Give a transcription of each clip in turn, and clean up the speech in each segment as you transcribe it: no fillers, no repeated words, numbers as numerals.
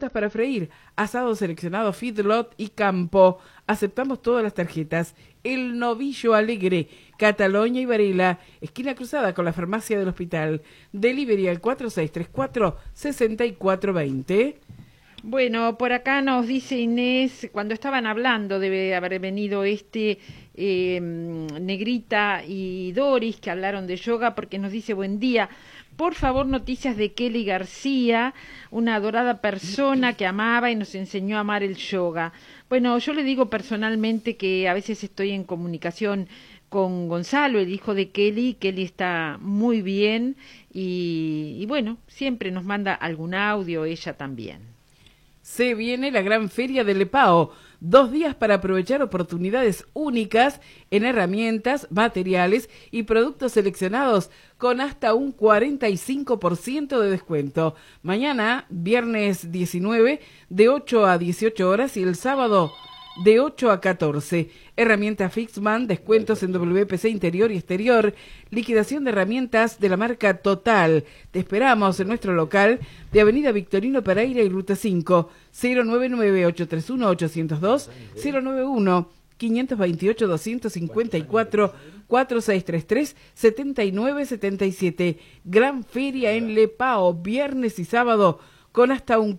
puntas para freír, asado seleccionado Feedlot y Campo. Aceptamos todas las tarjetas. El Novillo Alegre, Cataluña y Varela, esquina cruzada con la farmacia del hospital. Delivery al 4634-6420. Bueno, por acá nos dice Inés, cuando estaban hablando debe haber venido Negrita y Doris, que hablaron de yoga, porque nos dice: buen día, por favor noticias de Kelly García, una adorada persona que amaba y nos enseñó a amar el yoga. Bueno, yo le digo personalmente que a veces estoy en comunicación con Gonzalo, el hijo de Kelly. Kelly está muy bien y bueno, siempre nos manda algún audio, ella también. Se viene la gran feria de Lepao, 2 días para aprovechar oportunidades únicas en herramientas, materiales y productos seleccionados con hasta un 45% de descuento. Mañana, viernes 19, de 8 a 18 horas y el sábado de 8 a 14. Herramienta Fixman, descuentos en WPC interior y exterior, liquidación de herramientas de la marca Total. Te esperamos en nuestro local de Avenida Victorino Pereira y Ruta 5, 099-831-802, 091-528-254, 4633-7977. Gran feria en Lepao, viernes y sábado, con hasta un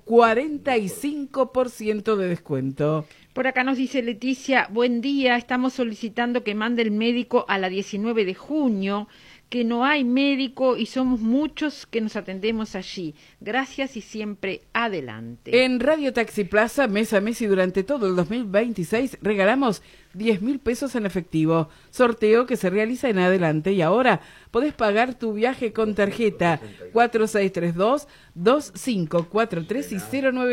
45% de descuento. Por acá nos dice Leticia: buen día, estamos solicitando que mande el médico a la 19 de junio, que no hay médico y somos muchos que nos atendemos allí. Gracias y siempre adelante. En Radio Taxi Plaza, mes a mes y durante todo el 2026, regalamos 10.000 pesos en efectivo. Sorteo que se realiza en adelante y ahora podés pagar tu viaje con tarjeta 4632-2543 y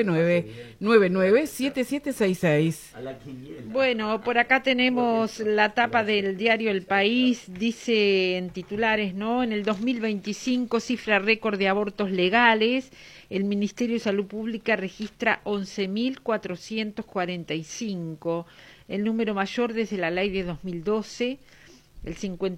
099-997766. Bueno, por acá tenemos la tapa del diario El País, dice en titulares, ¿no? En el 2025, cifra récord de abortos legales. El Ministerio de Salud Pública registra 11.445, el número mayor desde la ley de 2012. El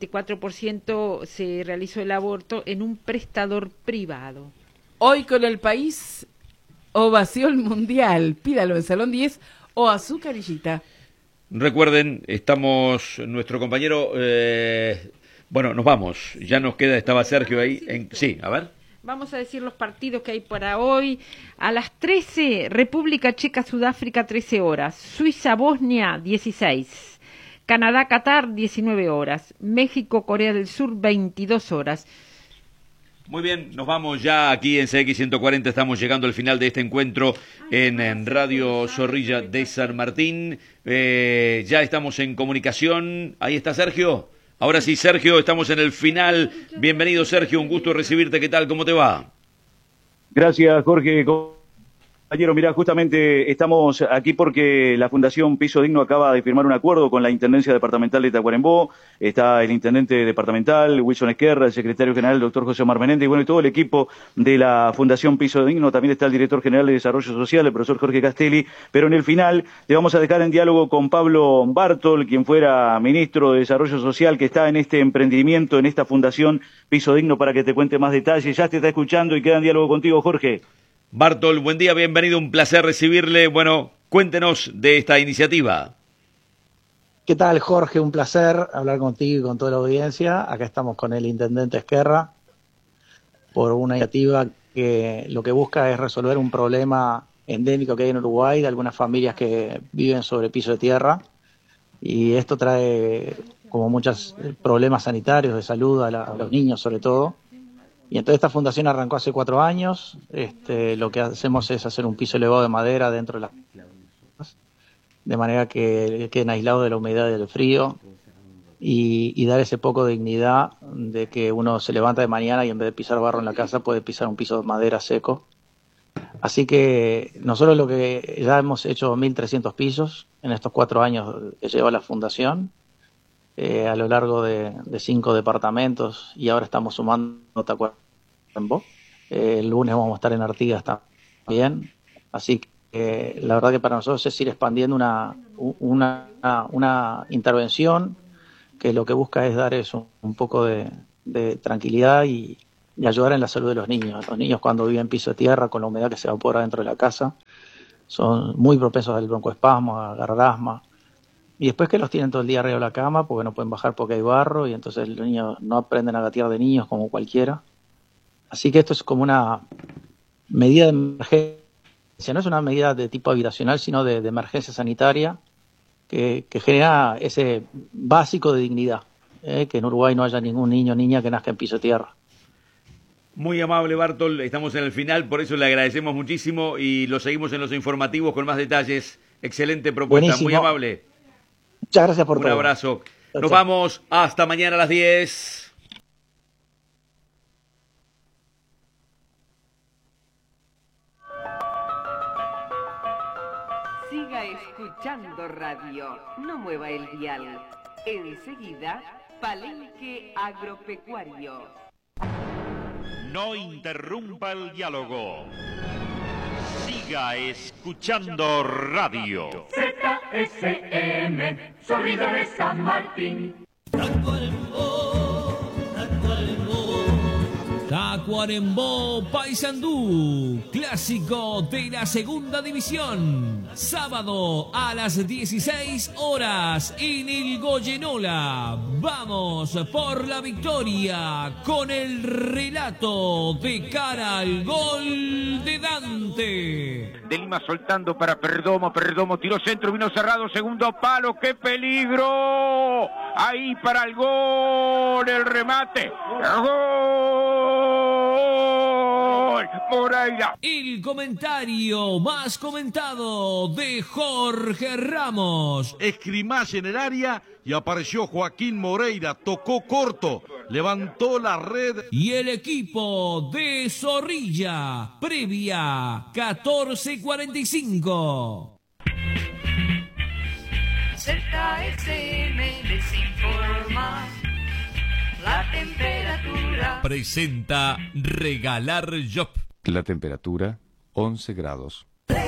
54% se realizó el aborto en un prestador privado. Hoy con El País, ovación mundial. Pídalo en Salón 10 o Azucarillita. Recuerden, estamos, nuestro compañero, bueno, nos vamos, ya nos queda, estaba Sergio ahí, sí, a ver. Vamos a decir los partidos que hay para hoy. A las 13, República Checa, Sudáfrica, 13 horas. Suiza, Bosnia, 16. Canadá, Qatar, 19 horas. México, Corea del Sur, 22 horas. Muy bien, nos vamos ya aquí en CX 140, estamos llegando al final de este encuentro en Radio Zorrilla de San Martín. Ya estamos en comunicación. Ahí está Sergio. Ahora sí, Sergio, estamos en el final. Bienvenido, Sergio, un gusto recibirte. ¿Qué tal? ¿Cómo te va? Gracias, Jorge. Compañero, mirá, justamente estamos aquí porque la Fundación Piso Digno acaba de firmar un acuerdo con la Intendencia Departamental de Tacuarembó. Está el Intendente Departamental, Wilson Esquerra, el Secretario General, el Doctor José Omar Menéndez, y bueno, y todo el equipo de la Fundación Piso Digno. También está el Director General de Desarrollo Social, el profesor Jorge Castelli. Pero en el final le vamos a dejar en diálogo con Pablo Bartol, quien fuera Ministro de Desarrollo Social, que está en este emprendimiento, en esta Fundación Piso Digno, para que te cuente más detalles. Ya te está escuchando y queda en diálogo contigo, Jorge. Bartol, buen día, bienvenido, un placer recibirle. Bueno, cuéntenos de esta iniciativa. ¿Qué tal, Jorge? Un placer hablar contigo y con toda la audiencia. Acá estamos con el Intendente Esquerra por una iniciativa que lo que busca es resolver un problema endémico que hay en Uruguay de algunas familias que viven sobre piso de tierra, y esto trae como muchos problemas sanitarios, de salud a los niños sobre todo. Y entonces esta fundación arrancó hace 4 años. Lo que hacemos es hacer un piso elevado de madera dentro de las casas, de manera que queden aislados de la humedad y del frío, y dar ese poco de dignidad de que uno se levanta de mañana y en vez de pisar barro en la casa puede pisar un piso de madera seco. Así que nosotros lo que ya hemos hecho 1.300 pisos en estos 4 años que lleva la fundación, a lo largo de 5 departamentos, y ahora estamos sumando Tacuarembó. El lunes vamos a estar en Artigas también. Así que la verdad que para nosotros es ir expandiendo una intervención que lo que busca es dar un poco de tranquilidad y y ayudar en la salud de los niños. Los niños cuando viven en piso de tierra, con la humedad que se evapora dentro de la casa, son muy propensos al broncoespasmo, a agarrar asma. Y después que los tienen todo el día arriba de la cama, porque no pueden bajar porque hay barro, y entonces los niños no aprenden a gatear de niños como cualquiera. Así que esto es como una medida de emergencia, no es una medida de tipo habitacional, sino de emergencia sanitaria, que genera ese básico de dignidad, que en Uruguay no haya ningún niño o niña que nazca en piso de tierra. Muy amable, Bartol, estamos en el final, por eso le agradecemos muchísimo y lo seguimos en los informativos con más detalles. Excelente propuesta, Buenísimo. muy amable. Muchas gracias por Un todo. abrazo. Chao, Nos chao. vamos hasta mañana a las 10. Siga escuchando radio, no mueva el dial. Enseguida, Palenque Agropecuario. No interrumpa el diálogo. Siga escuchando radio. ZSM, Zorrilla de San Martín. Tacuarembó Paysandú, clásico de la segunda división. Sábado a las 16 horas en el Goyenola. Vamos por la victoria con el relato de cara al gol de Dante. De Lima soltando para Perdomo, Perdomo tiró centro, vino cerrado, segundo palo, ¡qué peligro! Ahí para el gol, el remate, ¡gol! Moreira. El comentario más comentado de Jorge Ramos. Escrimaje en el área y apareció Joaquín Moreira, tocó corto, levantó la red. Y el equipo de Zorrilla, previa 14:45. ZSM les informa la temperatura. Presenta Regalar Job. La temperatura, 11 grados.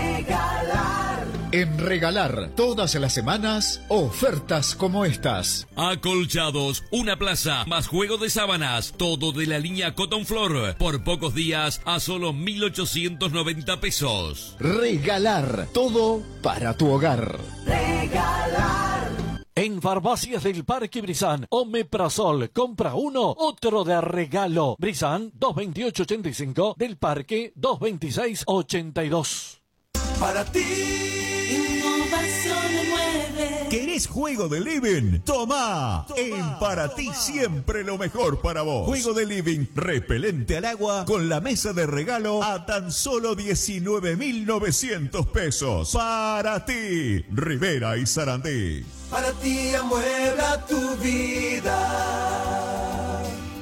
En Regalar, todas las semanas, ofertas como estas. Acolchados, una plaza, más juego de sábanas, todo de la línea Cotton Flor, por pocos días a solo 1.890 pesos. Regalar, todo para tu hogar. En Farmacias del Parque Brizán, Omeprazol, compra uno, otro de regalo. Brizán, 228.85, del Parque, 226.82. Para ti, Innovación 9. ¿Querés juego de living? ¡Toma! En Para Ti siempre lo mejor para vos. Juego de living repelente al agua con la mesa de regalo a tan solo 19.900 pesos. Para Ti, Rivera y Sarandí. Para ti amuebla tu vida.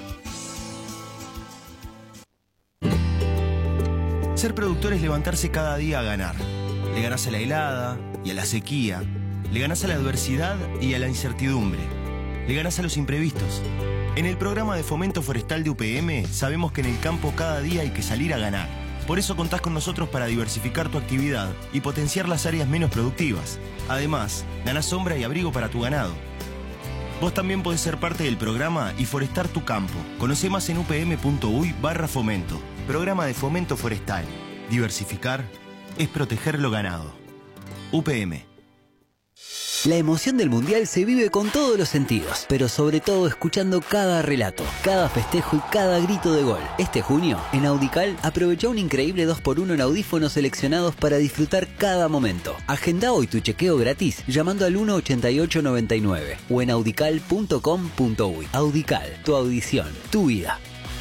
Ser productor es levantarse cada día a ganar. Le ganás a la helada y a la sequía. Le ganás a la adversidad y a la incertidumbre. Le ganás a los imprevistos. En el programa de fomento forestal de UPM sabemos que en el campo cada día hay que salir a ganar. Por eso contás con nosotros para diversificar tu actividad y potenciar las áreas menos productivas. Además, ganás sombra y abrigo para tu ganado. Vos también podés ser parte del programa y forestar tu campo. Conoce más en upm.uy/fomento. Programa de fomento forestal. Diversificar es proteger lo ganado. UPM. La emoción del Mundial se vive con todos los sentidos, pero sobre todo escuchando cada relato, cada festejo y cada grito de gol. Este junio, en Audical, aprovecha un increíble 2x1 en audífonos seleccionados para disfrutar cada momento. Agenda hoy tu chequeo gratis llamando al 18899 o en audical.com.uy. Audical, tu audición, tu vida.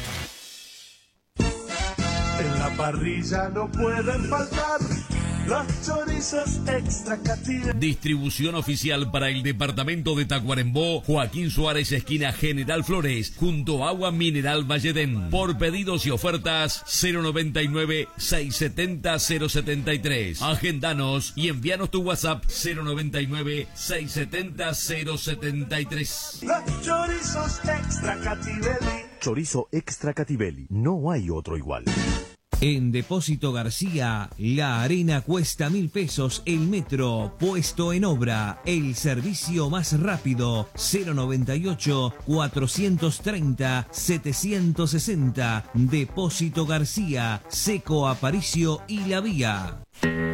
En la parrilla no pueden faltar los chorizos extra Cativelli. Distribución oficial para el departamento de Tacuarembó, Joaquín Suárez, esquina General Flores, junto a Agua Mineral Valledén. Por pedidos y ofertas, 099-670-073. Agendanos y envíanos tu WhatsApp 099-670-073. Los chorizos extra Cativelli. Chorizo extra Cativelli. No hay otro igual. En Depósito García, la arena cuesta 1.000 pesos, el metro puesto en obra, el servicio más rápido, 098-430-760, Depósito García, Seco Aparicio y La Vía.